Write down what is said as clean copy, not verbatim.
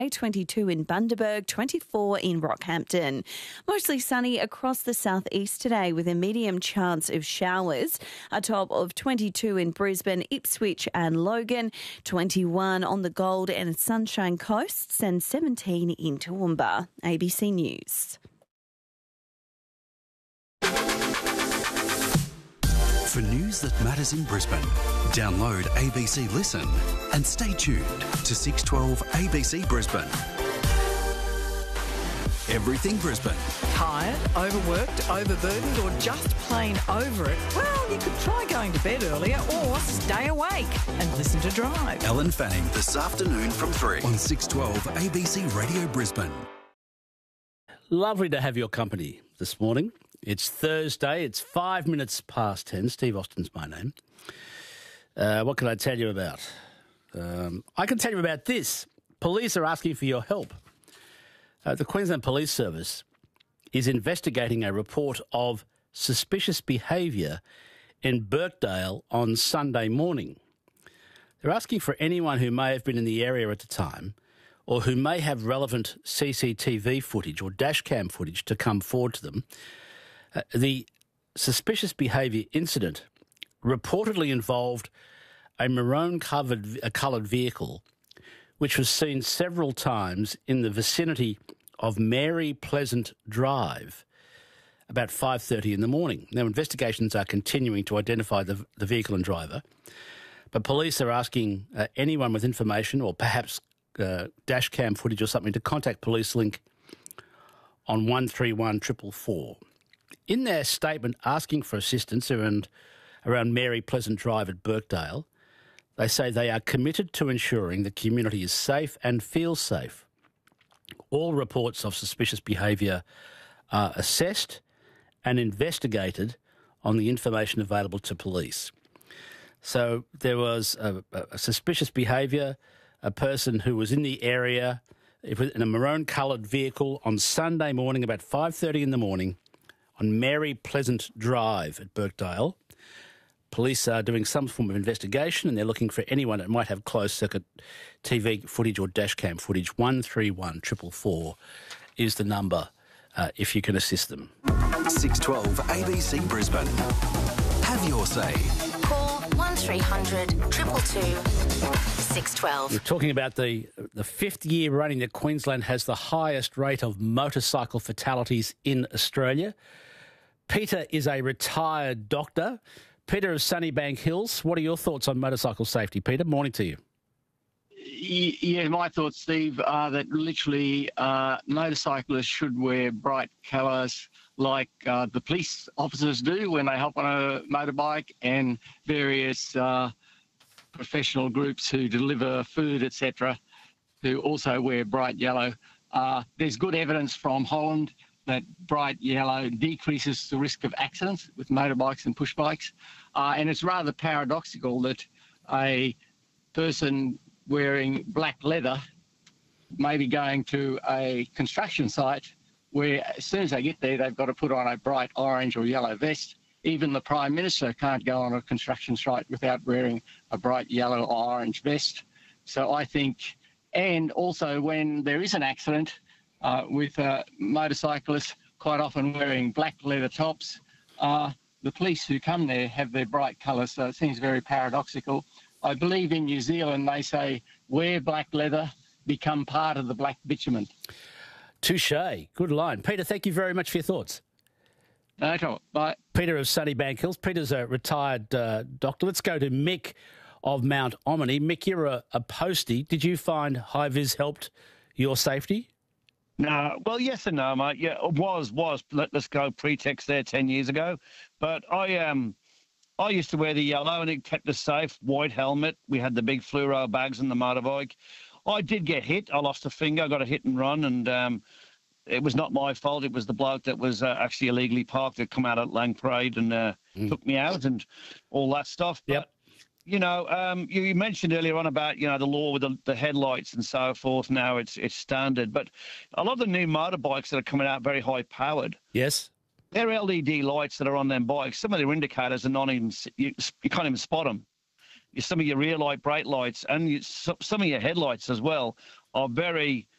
22 in Bundaberg, 24 in Rockhampton. Mostly sunny across the southeast today with a medium chance of showers. A top of 22 in Brisbane, Ipswich and Logan, 21 on the Gold and Sunshine Coasts and 17 in Toowoomba. ABC News. For news that matters in Brisbane, download ABC Listen and stay tuned to 612 ABC Brisbane. Everything Brisbane. Tired, overworked, overburdened or just plain over it? Well, you could try going to bed earlier or stay awake and listen to Drive. Ellen Fanning this afternoon from 3 on 612 ABC Radio Brisbane. Lovely to have your company this morning. It's Thursday. It's 5 minutes past 10. Steve Austin's my name. What can I tell you about? I can tell you about this. Police are asking for your help. The Queensland Police Service is investigating a report of suspicious behaviour in Birkdale on Sunday morning. They're asking for anyone who may have been in the area at the time or who may have relevant CCTV footage or dashcam footage to come forward to them. The suspicious behaviour incident reportedly involved a maroon-coloured vehicle which was seen several times in the vicinity of Mary Pleasant Drive about 5:30 in the morning. Now, investigations are continuing to identify the vehicle and driver, but police are asking anyone with information or perhaps dashcam footage or something to contact Police Link on 131 444. In their statement asking for assistance around Mary Pleasant Drive at Birkdale, they say they are committed to ensuring the community is safe and feels safe. All reports of suspicious behaviour are assessed and investigated on the information available to police. So there was a suspicious behaviour, a person who was in the area in a maroon-coloured vehicle on Sunday morning about 5:30 in the morning on Mary Pleasant Drive at Birkdale. Police are doing some form of investigation and they're looking for anyone that might have closed-circuit TV footage or dashcam footage. 131 444 is the number if you can assist them. 612 ABC Brisbane. Have your say. Call 1300 222 612. We're talking about the fifth year running that Queensland has the highest rate of motorcycle fatalities in Australia. Peter is a retired doctor. Peter of Sunnybank Hills, what are your thoughts on motorcycle safety? Peter, morning to you. Yeah, my thoughts, Steve, are that literally motorcyclists should wear bright colours like the police officers do when they hop on a motorbike, and various professional groups who deliver food, etc., who also wear bright yellow. There's good evidence from Holland that bright yellow decreases the risk of accidents with motorbikes and push bikes. And it's rather paradoxical that a person wearing black leather may be going to a construction site where as soon as they get there, they've got to put on a bright orange or yellow vest. Even the Prime Minister can't go on a construction site without wearing a bright yellow or orange vest. So I think, and also when there is an accident, with motorcyclists quite often wearing black leather tops. The police who come there have their bright colours, so it seems very paradoxical. I believe in New Zealand they say, wear black leather, become part of the black bitumen. Touché. Good line. Peter, thank you very much for your thoughts. No trouble. Bye. Peter of Sunnybank Hills. Peter's a retired doctor. Let's go to Mick of Mount Omni. Mick, you're a postie. Did you find high-vis helped your safety? No, well, yes and no, mate. Yeah, it was. Let's go pretext there 10 years ago. But I used to wear the yellow and it kept us safe. White helmet. We had the big fluoro bags on the motorbike. I did get hit. I lost a finger. I got a hit and run, and it was not my fault. It was the bloke that was actually illegally parked that come out at Lang Parade and took me out and all that stuff. Yep. But, you know, you mentioned earlier on about, you know, the law with the headlights and so forth. Now it's standard. But a lot of the new motorbikes that are coming out very high-powered. Yes. They're LED lights that are on them bikes. Some of their indicators are not even, you can't even spot them. Some of your rear light, brake lights, and some of your headlights as well are very